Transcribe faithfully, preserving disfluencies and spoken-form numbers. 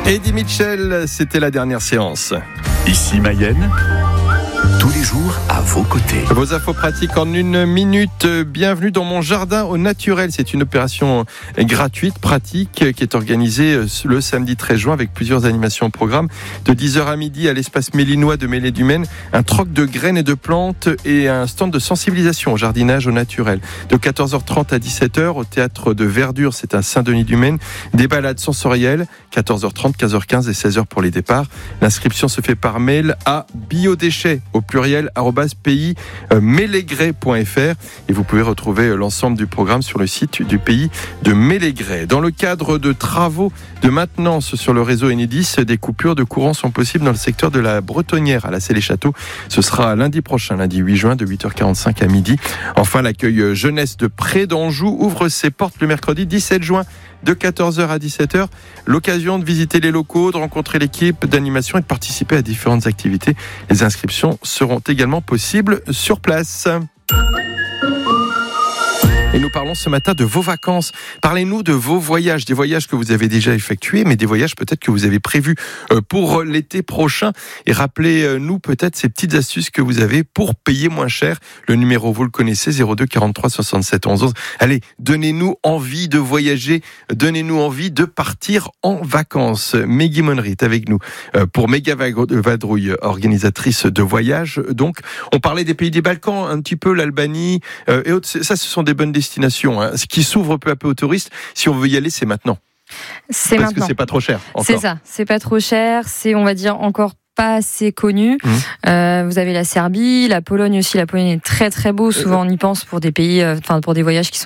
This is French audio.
Eddie Mitchell, c'était la dernière séance. Ici Mayenne, tous les jours à vos côtés. Vos infos pratiques en une minute. Bienvenue dans mon jardin au naturel. C'est une opération gratuite, pratique, qui est organisée le samedi treize juin avec plusieurs animations au programme. De dix heures à midi à l'espace mélinois de Mêlée-du-Maine, un troc de graines et de plantes et un stand de sensibilisation au jardinage au naturel. De quatorze heures trente à dix-sept heures au théâtre de Verdure, c'est à Saint-Denis-du-Maine. Des balades sensorielles, quatorze heures trente, quinze heures quinze et seize heures pour les départs. L'inscription se fait par mail à biodéchets au pluriel arobase pays mélégré point f r et vous pouvez retrouver l'ensemble du programme sur le site du pays de Mélégré. Dans le cadre de travaux de maintenance sur le réseau Enedis, des coupures de courant sont possibles dans le secteur de la Bretonnière à la Célé-Château. Ce sera lundi prochain, lundi huit juin de huit heures quarante-cinq à midi. Enfin, l'accueil jeunesse de Pré d'Anjou ouvre ses portes le mercredi dix-sept juin de quatorze heures à dix-sept heures. L'occasion de visiter les locaux, de rencontrer l'équipe d'animation et de participer à différentes activités. Les inscriptions seront également possibles sur place. Et nous parlons ce matin de vos vacances. Parlez-nous de vos voyages, des voyages que vous avez déjà effectués, mais des voyages peut-être que vous avez prévus pour l'été prochain. Et rappelez-nous peut-être ces petites astuces que vous avez pour payer moins cher. Le numéro, vous le connaissez, zéro deux quarante-trois soixante-sept onze onze. Allez, donnez-nous envie de voyager, donnez-nous envie de partir en vacances. Meggy Monnery est avec nous pour Méga Vadrouille, organisatrice de voyages. Donc, on parlait des pays des Balkans, un petit peu l'Albanie et autres. Ça, ce sont des bonnes destinations. Hein. Ce qui s'ouvre peu à peu aux touristes, si on veut y aller, c'est maintenant. C'est Parce maintenant. que c'est pas trop cher. Encore. C'est ça, c'est pas trop cher, c'est on va dire encore pas assez connu. Mmh. Euh, vous avez la Serbie, la Pologne aussi. La Pologne est très très beau. Souvent on y pense pour des pays, enfin euh, pour des voyages qui sont